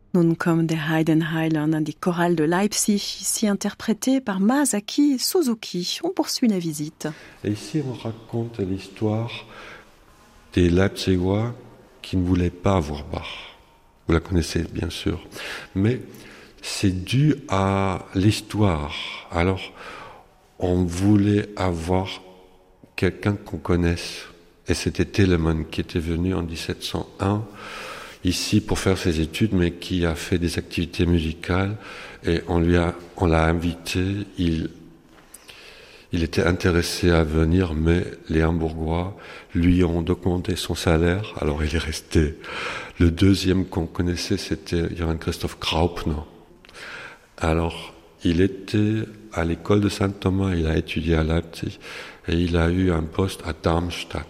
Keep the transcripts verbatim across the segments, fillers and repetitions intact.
Nun kommen der Heidenheilern, die chorale de Leipzig, ici interprétée par Masaki Suzuki. On poursuit la visite. Et ici, on raconte l'histoire des Leipzigois qui ne voulaient pas avoir Bach. Vous la connaissez, bien sûr. Mais c'est dû à l'histoire. Alors, on voulait avoir quelqu'un qu'on connaisse. Et c'était Telemann qui était venu en dix-sept cent un ici pour faire ses études, mais qui a fait des activités musicales. Et on lui a, on l'a invité. Il, il était intéressé à venir, mais les Hambourgois lui ont augmenté son salaire. Alors il est resté. Le deuxième qu'on connaissait, c'était Johann Christoph Graupner. Alors, il était à l'école de Saint-Thomas, il a étudié à Leipzig, et il a eu un poste à Darmstadt.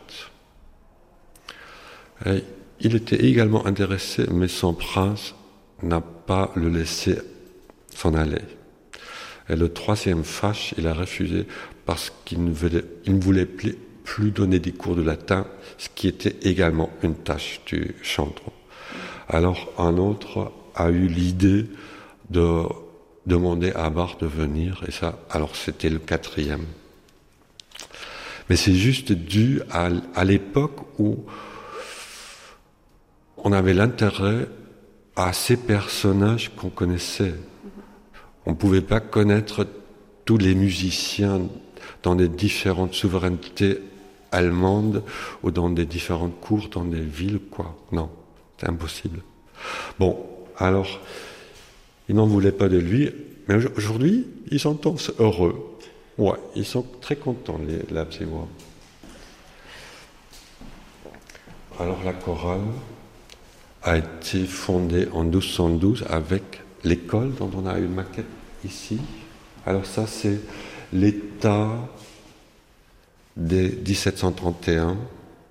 Et il était également intéressé, mais son prince n'a pas le laissé s'en aller. Et le troisième Fach, il a refusé parce qu'il ne voulait, il ne voulait plus, plus donner des cours de latin, ce qui était également une tâche du chantre. Alors un autre a eu l'idée de demander à Bach de venir, et ça, alors c'était le quatrième. Mais c'est juste dû à, à l'époque où on avait l'intérêt à ces personnages qu'on connaissait. On ne pouvait pas connaître tous les musiciens dans des différentes souverainetés allemandes ou dans des différentes cours, dans des villes, quoi. Non, c'est impossible. Bon, alors, ils n'en voulaient pas de lui, mais aujourd'hui, ils sont tous heureux. Ouais, ils sont très contents, les Leipzigois. Alors, la chorale a été fondée en douze cent douze avec l'école dont on a une maquette ici. Alors ça, c'est l'état de dix-sept cent trente et un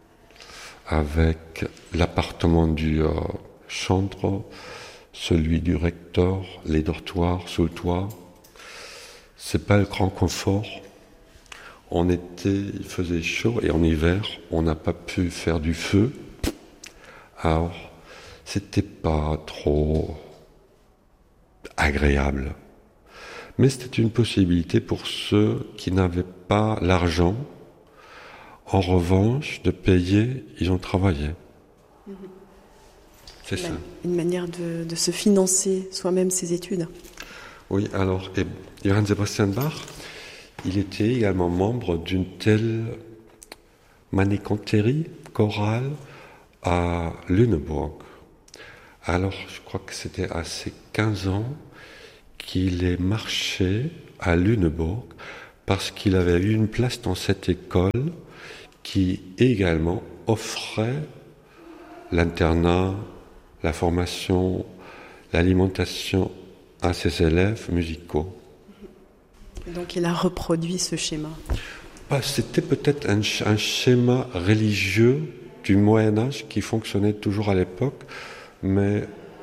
avec l'appartement du euh, chantre, celui du recteur, les dortoirs sous le toit. C'est pas le grand confort. On était, il faisait chaud et en hiver, on n'a pas pu faire du feu. Alors, c'était pas trop agréable. Mais c'était une possibilité pour ceux qui n'avaient pas l'argent. En revanche, de payer, ils ont travaillé. Mmh. C'est ça. Une manière de, de se financer soi-même ses études. Oui, alors, et Johann Sebastian Bach, il était également membre d'une telle maniganterie chorale à Lüneburg. Alors, je crois que c'était à ses quinze ans qu'il est marché à Lüneburg parce qu'il avait eu une place dans cette école qui également offrait l'internat, la formation, l'alimentation à ses élèves musicaux. Donc il a reproduit ce schéma. Bah, c'était peut-être un, un schéma religieux du Moyen-Âge qui fonctionnait toujours à l'époque, mais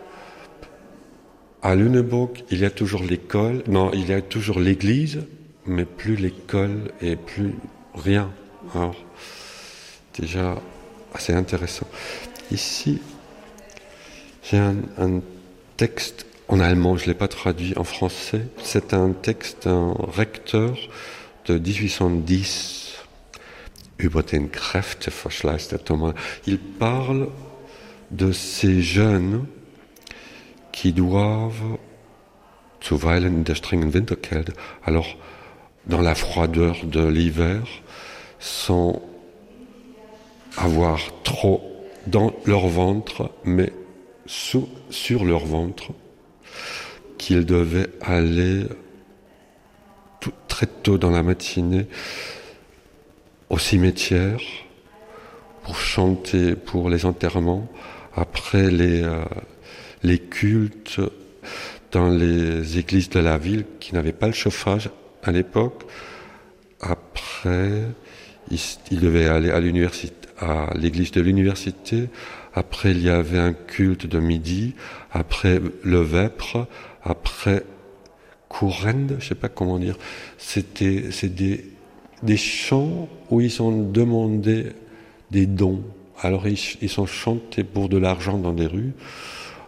à Lüneburg, il y a toujours l'école, non, il y a toujours l'église, mais plus l'école et plus rien. Alors, déjà assez intéressant. Ici, j'ai un, un texte en allemand, je ne l'ai pas traduit en français. C'est un texte d'un recteur de dix-huit cent dix über den Kräfteverschleiß der Thomas. Il parle de ces jeunes qui doivent, zuweilen in der strengen Winterkälte, alors dans la froideur de l'hiver, sans avoir trop dans leur ventre, mais sous, sur leur ventre, qu'ils devaient aller tout, très tôt dans la matinée au cimetière pour chanter pour les enterrements, après les, euh, les cultes dans les églises de la ville qui n'avaient pas le chauffage à l'époque. Après, ils, ils devaient aller à l'université, à l'église de l'université. Après, il y avait un culte de midi. Après, le vêpres. Après, Courrende, je ne sais pas comment dire. C'était, c'est des, des chants où ils ont demandé des dons. Alors, ils, ils sont chantés pour de l'argent dans des rues.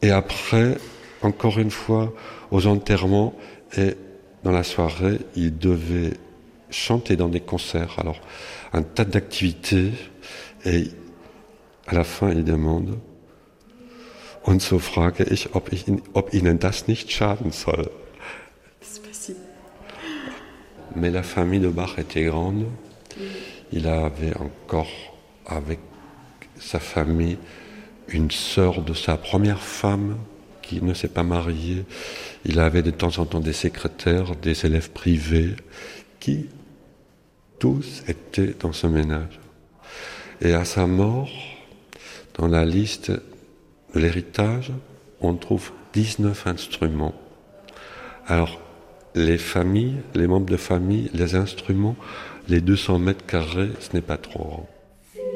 Et après, encore une fois, aux enterrements et dans la soirée, il devait chanter dans des concerts. Alors, un tas d'activités. Et à la fin, il demande und so frage ich, ob, ich, ob Ihnen das nicht schaden soll. C'est facile. Mais la famille de Bach était grande. Il avait encore avec sa famille une sœur de sa première femme qui ne s'est pas mariée. Il avait de temps en temps des secrétaires, des élèves privés qui tous étaient dans ce ménage. Et à sa mort, dans la liste de l'héritage, on trouve dix-neuf instruments. Alors, les familles, les membres de famille, les instruments, les deux cents mètres carrés, ce n'est pas trop grand.